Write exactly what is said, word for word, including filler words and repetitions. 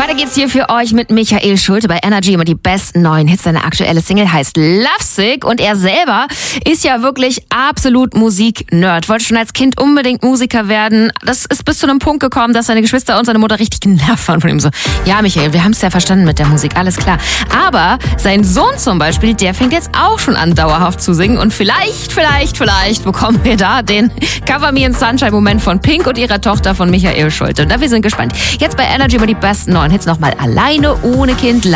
Weiter geht's hier für euch mit Michael Schulte bei Energy und die besten neuen Hits. Seine aktuelle Single heißt Lovesick und er selber ist ja wirklich absolut Musik-Nerd. Wollte schon als Kind unbedingt Musiker werden. Das ist bis zu einem Punkt gekommen, dass seine Geschwister und seine Mutter richtig genervt waren von ihm. So, ja Michael, wir haben es ja verstanden mit der Musik, alles klar. Aber sein Sohn zum Beispiel, der fängt jetzt auch schon an, dauerhaft zu singen. Und vielleicht, vielleicht, vielleicht bekommen wir da den Cover Me in Sunshine-Moment von Pink und ihrer Tochter von Michael Schulte. Und da wir sind gespannt. Jetzt bei Energy über die besten neuen Hits nochmal alleine, ohne Kind.